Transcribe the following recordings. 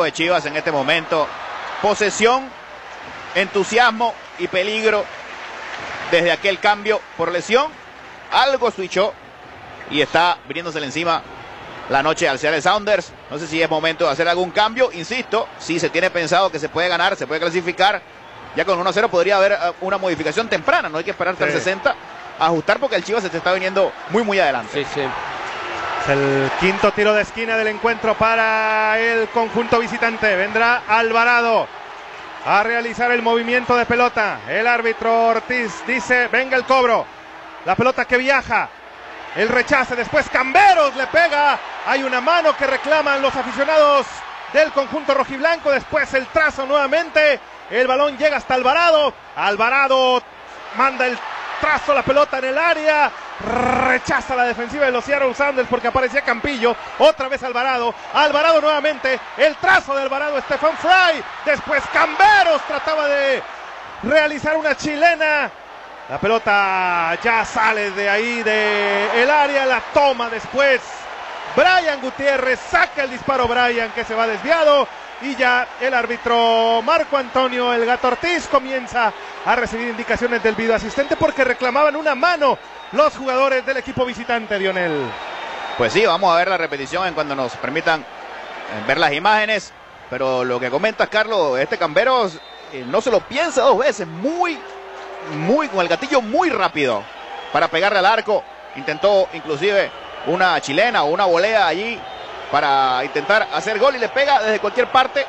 de Chivas en este momento. Posesión, entusiasmo y peligro desde aquel cambio por lesión. Algo switchó y está viniéndosele encima la noche al Seattle Sounders. No sé si es momento de hacer algún cambio. Insisto, si se tiene pensado que se puede ganar, se puede clasificar, ya con 1-0 podría haber una modificación temprana. No hay que esperar hasta el 60 a ajustar, porque el Chivas se te está viniendo muy adelante. Sí. Es el quinto tiro de esquina del encuentro para el conjunto visitante. Vendrá Alvarado a realizar el movimiento de pelota. El árbitro Ortiz dice: venga el cobro. La pelota que viaja. El rechace, después Camberos le pega. Hay una mano que reclaman los aficionados del conjunto rojiblanco. Después el trazo nuevamente. El balón llega hasta Alvarado. Alvarado manda el trazo, la pelota en el área. Rechaza la defensiva de los Seattle Sounders porque aparecía Campillo. Otra vez Alvarado. Alvarado nuevamente. El trazo de Alvarado, Stefan Fry. Después Camberos trataba de realizar una chilena. La pelota ya sale de ahí, de el área, la toma después Brian Gutiérrez, saca el disparo Brian, que se va desviado, y ya el árbitro Marco Antonio El Gato Ortiz comienza a recibir indicaciones del video asistente porque reclamaban una mano los jugadores del equipo visitante, Dionel. Pues sí, vamos a ver la repetición en cuando nos permitan ver las imágenes, pero lo que comentas, Carlos, este Camberos no se lo piensa dos veces, muy con el gatillo muy rápido para pegarle al arco. Intentó inclusive una chilena o una volea allí para intentar hacer gol y le pega desde cualquier parte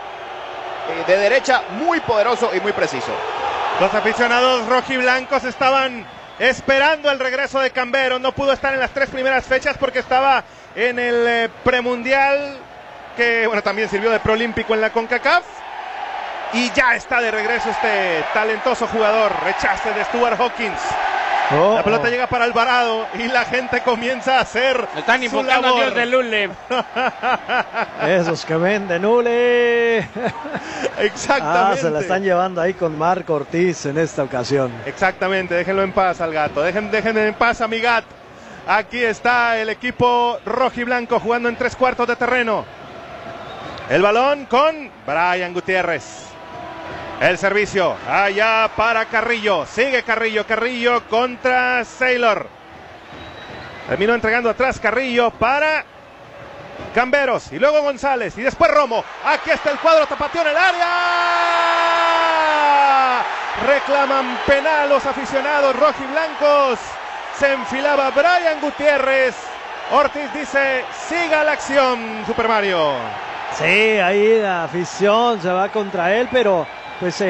de derecha, muy poderoso y muy preciso. Los aficionados rojiblancos estaban esperando el regreso de Camberos. No pudo estar en las 3 primeras fechas porque estaba en el premundial, que bueno, también sirvió de preolímpico en la CONCACAF. Y ya está de regreso este talentoso jugador. Rechace de Stuart Hawkins. La pelota llega para Alvarado y la gente comienza a hacer. Están invocando a Dios de Lule. Esos que venden Lule. Exactamente. Se la están llevando ahí con Marco Ortiz en esta ocasión. Exactamente, déjenlo en paz al gato. Déjenlo en paz a mi gato. Aquí está el equipo rojiblanco jugando en 3/4 de terreno. El balón con Brian Gutiérrez. El servicio allá para Carrillo. Sigue Carrillo contra Saylor. Terminó entregando atrás Carrillo para Camberos. Y luego González. Y después Romo. Aquí está el cuadro, tapateo en el área. Reclaman penal los aficionados rojiblancos. Se enfilaba Brian Gutiérrez. Ortiz dice: siga la acción, Super Mario. Sí, ahí la afición se va contra él, pero pues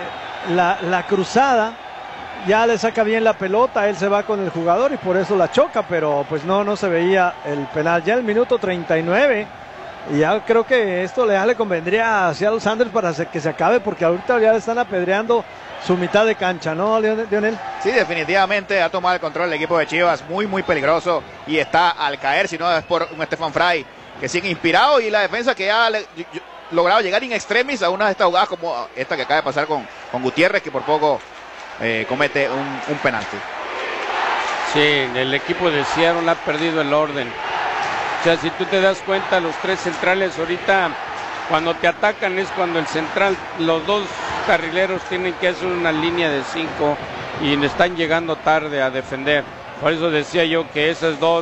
la cruzada ya le saca bien la pelota, él se va con el jugador y por eso la choca, pero pues no se veía el penal. Ya el minuto 39, y ya creo que esto ya le convendría a Seattle Sounders para que se acabe, porque ahorita ya le están apedreando su mitad de cancha, ¿no, Lionel? Sí, definitivamente ha tomado el control el equipo de Chivas, muy peligroso, y está al caer, si no es por un Stefan Fry que sigue inspirado, y la defensa que ya logrado llegar in extremis a una de estas jugadas como esta que acaba de pasar con Gutiérrez, que por poco comete un penalti. Sí, el equipo de Seattle ha perdido el orden. O sea, si tú te das cuenta, los 3 centrales ahorita, cuando te atacan es cuando el central, los 2 carrileros tienen que hacer una línea de 5 y le están llegando tarde a defender. Por eso decía yo que esas dos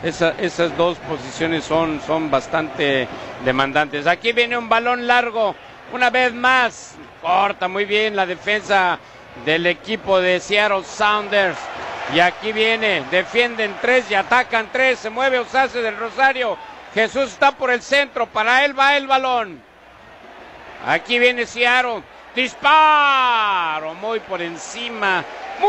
posiciones son bastante demandantes. Aquí viene un balón largo, una vez más, corta muy bien la defensa del equipo de Seattle Sounders. Y aquí viene, defienden 3 y atacan 3, se mueve Osace del Rosario. Jesús está por el centro, para él va el balón. Aquí viene Seattle, disparo, muy por encima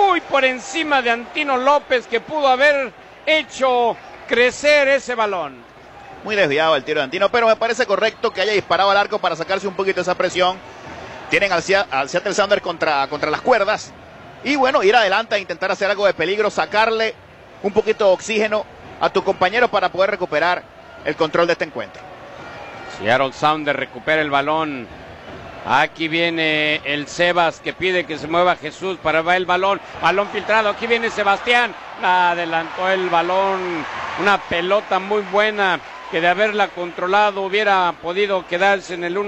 de Antino López, que pudo haber hecho crecer ese balón. Muy desviado el tiro de Antino, pero me parece correcto que haya disparado al arco para sacarse un poquito esa presión. Tienen al Seattle Sounders contra las cuerdas. Y bueno, ir adelante a intentar hacer algo de peligro, sacarle un poquito de oxígeno a tu compañero para poder recuperar el control de este encuentro. Seattle Sounders recupera el balón. Aquí viene el Sebas, que pide que se mueva Jesús para ver el balón filtrado. Aquí viene Sebastián, adelantó el balón, una pelota muy buena que de haberla controlado hubiera podido quedarse en el 1.